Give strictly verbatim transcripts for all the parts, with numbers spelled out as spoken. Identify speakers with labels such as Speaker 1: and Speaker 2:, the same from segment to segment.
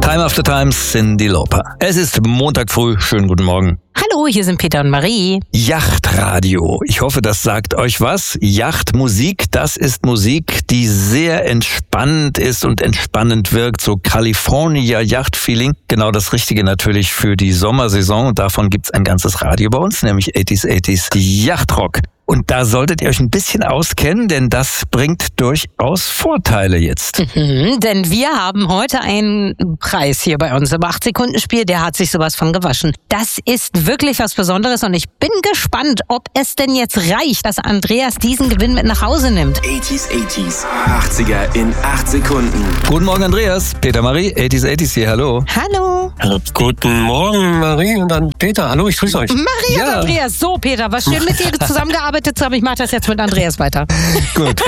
Speaker 1: Time After Time, Cyndi Lauper. Es ist Montag früh, schönen guten Morgen.
Speaker 2: Hallo, hier sind Peter und Marie.
Speaker 1: Yachtradio. Ich hoffe, das sagt euch was. Yachtmusik, das ist Musik, die sehr entspannend ist und entspannend wirkt. So California Yacht-Feeling. Genau das Richtige natürlich für die Sommersaison. Und davon gibt's ein ganzes Radio bei uns, nämlich achtziger achtziger Yachtrock. Und da solltet ihr euch ein bisschen auskennen, denn das bringt durchaus Vorteile jetzt.
Speaker 2: Mhm, denn wir haben heute einen Preis hier bei uns im acht-Sekunden-Spiel, der hat sich sowas von gewaschen. Das ist wirklich was Besonderes und ich bin gespannt, ob es denn jetzt reicht, dass Andreas diesen Gewinn mit nach Hause nimmt.
Speaker 3: achtziger achtziger, achtziger in acht Sekunden.
Speaker 1: Guten Morgen, Andreas. Peter, Marie, achtziger achtziger hier, hallo.
Speaker 2: Hallo.
Speaker 4: Hallo. Guten Morgen, Marie und dann Peter. Hallo, ich grüße euch.
Speaker 2: Marie
Speaker 1: Ja.
Speaker 2: und Andreas. So, Peter, was schön mit dir zusammengearbeitet zu haben. Ich mache das jetzt mit Andreas weiter.
Speaker 1: Gut.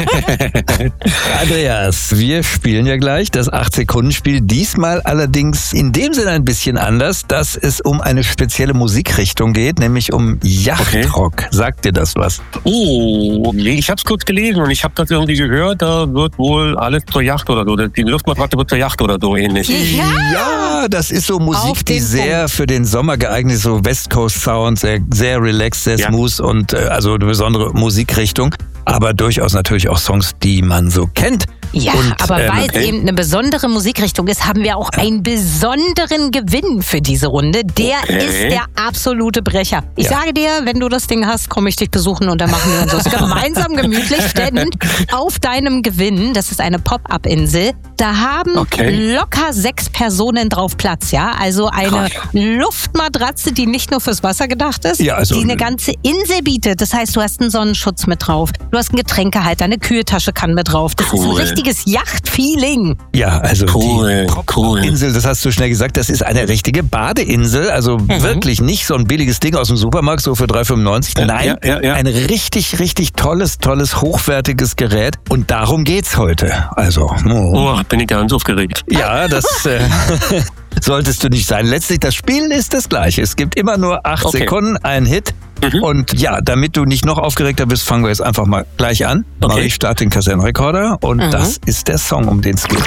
Speaker 1: Andreas, wir spielen ja gleich das acht-Sekunden-Spiel. Diesmal allerdings in dem Sinne ein bisschen anders, dass es um eine spezielle Musikrichtung geht, nämlich um Yachtrock. Okay. Sagt dir das was?
Speaker 4: Oh, ich hab's kurz gelesen und ich habe das irgendwie gehört, da wird wohl alles zur Yacht oder so. Die Luftmatratze wird zur Yacht oder so ähnlich.
Speaker 2: Ja,
Speaker 1: Ja, das ist so Musik,
Speaker 2: Auf
Speaker 1: die
Speaker 2: den
Speaker 1: sehr
Speaker 2: Punkt.
Speaker 1: für den Sommer geeignet ist, so West Coast Sound, sehr, sehr relaxed, sehr
Speaker 4: Ja.
Speaker 1: smooth und äh, also eine besondere Musikrichtung. Aber durchaus natürlich auch Songs, die man so kennt.
Speaker 2: Ja,
Speaker 1: Und,
Speaker 2: aber
Speaker 1: ähm,
Speaker 2: weil es
Speaker 4: okay.
Speaker 2: eben eine besondere Musikrichtung ist, haben wir auch einen besonderen Gewinn für diese Runde. Der
Speaker 4: Okay.
Speaker 2: ist der absolute Brecher. Ich
Speaker 1: Ja.
Speaker 2: sage dir, wenn du das Ding hast, komme ich dich besuchen und dann machen wir uns das gemeinsam gemütlich. Denn auf deinem Gewinn, das ist eine Pop-Up-Insel, da haben
Speaker 4: Okay.
Speaker 2: locker sechs Personen drauf Platz. Ja, also eine
Speaker 4: Ach.
Speaker 2: Luftmatratze, die nicht nur fürs Wasser gedacht ist,
Speaker 1: Ja, also-
Speaker 2: die eine ganze Insel bietet. Das heißt, du hast einen Sonnenschutz mit drauf, du hast einen Getränkehalter, eine Kühltasche kann mit drauf. Das ist ein
Speaker 4: Cool.
Speaker 2: richtiges Yacht-Feeling.
Speaker 1: Ja, also
Speaker 4: Cool,
Speaker 1: die
Speaker 4: cool.
Speaker 1: Insel, das hast du schnell gesagt, das ist eine richtige Badeinsel. Also wirklich nicht so ein billiges Ding aus dem Supermarkt, so für drei fünfundneunzig.
Speaker 4: Ja,
Speaker 1: Nein,
Speaker 4: ja, ja, ja.
Speaker 1: ein richtig, richtig tolles, tolles, hochwertiges Gerät. Und darum geht's heute. Also, oh.
Speaker 4: Oh, bin ich ganz aufgeregt.
Speaker 1: Ja, das äh, solltest du nicht sein. Letztlich, das Spiel ist das gleiche. Es gibt immer nur acht
Speaker 4: Okay.
Speaker 1: Sekunden, einen Hit.
Speaker 4: Mhm.
Speaker 1: Und ja, damit du nicht noch aufgeregter bist, fangen wir jetzt einfach mal gleich an.
Speaker 4: Okay.
Speaker 1: Marie startet den Kassettenrekorder und
Speaker 2: Mhm.
Speaker 1: das ist der Song, um den es geht.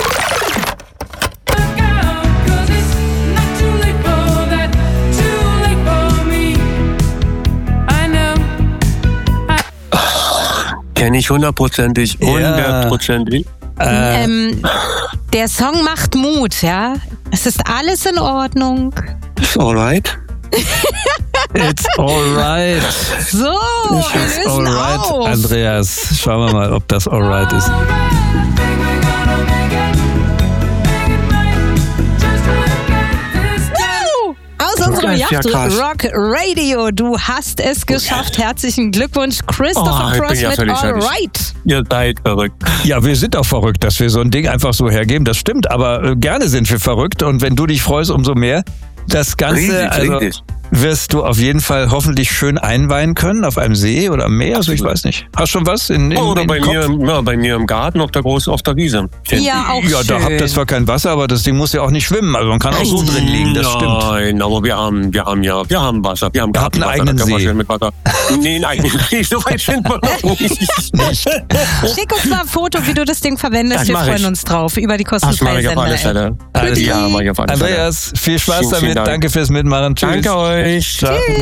Speaker 4: Kenne ich hundertprozentig,
Speaker 1: Ja.
Speaker 4: hundertprozentig.
Speaker 1: Äh,
Speaker 2: Ähm, der Song macht Mut, ja. Es ist alles in Ordnung.
Speaker 4: Ist alright.
Speaker 1: It's alright.
Speaker 2: So, wir
Speaker 1: It's
Speaker 2: lösen
Speaker 1: alright,
Speaker 2: auf.
Speaker 1: Andreas. Schauen wir mal, ob das alright ist.
Speaker 2: Woo! Aus unserem
Speaker 4: Das ist ja
Speaker 2: Yacht
Speaker 4: krass.
Speaker 2: Rock Radio. Du hast es geschafft. Herzlichen Glückwunsch, Christopher
Speaker 4: Oh, ich bin
Speaker 2: Cross
Speaker 4: ja
Speaker 2: mit
Speaker 4: völlig fertig.
Speaker 2: Alright.
Speaker 4: Ihr seid verrückt.
Speaker 1: Ja, wir sind auch verrückt, dass wir so ein Ding einfach so hergeben. Das stimmt, aber äh, gerne sind wir verrückt. Und wenn du dich freust, umso mehr. Das Ganze,
Speaker 4: Riesig,
Speaker 1: also
Speaker 4: riesig.
Speaker 1: wirst du auf jeden Fall hoffentlich schön einweihen können auf einem See oder am Meer. Also ich
Speaker 4: Absolut.
Speaker 1: weiß nicht. Hast schon was in, in,
Speaker 4: Oder
Speaker 1: in
Speaker 4: bei
Speaker 1: Kopf?
Speaker 4: mir, ja, bei mir im Garten auf der großen, auf der Wiese.
Speaker 2: Ja, auch
Speaker 1: Ja, da habt ihr
Speaker 2: schön.
Speaker 1: zwar kein Wasser, aber das Ding muss ja auch nicht schwimmen. Also man kann auch so drin liegen, das stimmt.
Speaker 4: Nein, aber wir haben, wir haben ja, wir haben Wasser, wir haben
Speaker 1: Ihr habt einen
Speaker 4: Gartenwasser,
Speaker 1: eigenen
Speaker 4: da kann man
Speaker 1: See.
Speaker 4: schön mit Wasser. Nee, nein, nicht so weit sind wir noch nicht.
Speaker 2: Schick uns mal ein Foto, wie du das Ding verwendest.
Speaker 4: Das
Speaker 2: Wir
Speaker 4: mach
Speaker 2: freuen
Speaker 4: ich.
Speaker 2: uns drauf über die
Speaker 4: Das mache
Speaker 2: kostenfreie
Speaker 4: ich auf alle
Speaker 2: Sender.
Speaker 4: Fälle.
Speaker 1: Alles
Speaker 4: Ja,
Speaker 1: klar.
Speaker 4: mach ich auf alle Fälle.
Speaker 1: Andreas, viel Spaß
Speaker 4: Vielen, vielen
Speaker 1: damit.
Speaker 4: Dank.
Speaker 1: Danke fürs Mitmachen. Tschüss.
Speaker 4: Danke euch.
Speaker 1: Ciao.